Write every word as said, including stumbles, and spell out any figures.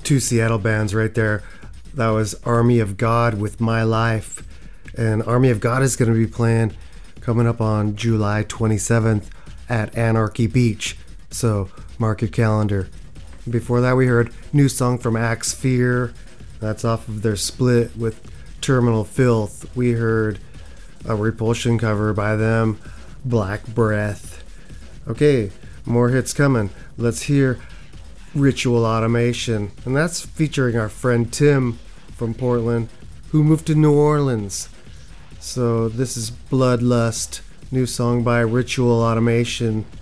two Seattle bands right there. That was Army of God with My Life. And Army of God is going to be playing coming up on July twenty-seventh at Anarchy Beach. So mark your calendar. Before that, we heard new song from Axe Fear. That's off of their split with Terminal Filth. We heard a Repulsion cover by them, Black Breath. Okay, more hits coming. Let's hear Ritual Automation. And that's featuring our friend Tim from Portland, who moved to New Orleans. So this is Bloodlust, new song by Ritual Automation.